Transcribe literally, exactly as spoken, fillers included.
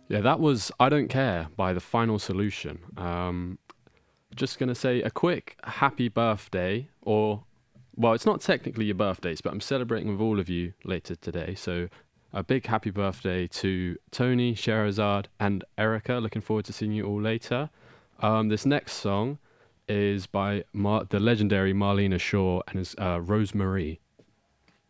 Yeah, that was I Don't Care by The Final Solution. Um, just going to say a quick happy birthday, or, well, it's not technically your birthdays, but I'm celebrating with all of you later today. So a big happy birthday to Tony, Sherazad, and Erica. Looking forward to seeing you all later. Um, this next song is by Mar- the legendary Marlena Shaw and is uh, Rosemary.